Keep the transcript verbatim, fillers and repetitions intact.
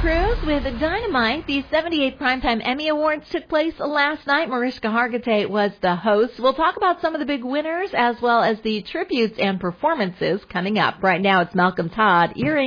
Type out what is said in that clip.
Cruz with Dynamite. The seventy-eighth Primetime Emmy Awards took place last night. Mariska Hargitay was the host. We'll talk about some of the big winners as well as the tributes and performances coming up. Right now it's Malcolm Todd. Earring